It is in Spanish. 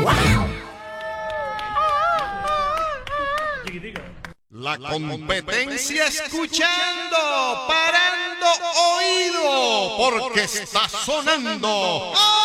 La competencia escuchando, parando oído, porque está sonando.